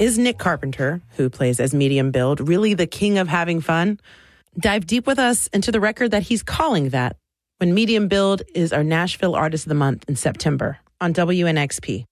Is Nick Carpenter, who plays as Medium Build, really the king of having fun? Dive deep with us into the record that he's calling that when Medium Build is our Nashville Artist of the Month in September on WNXP.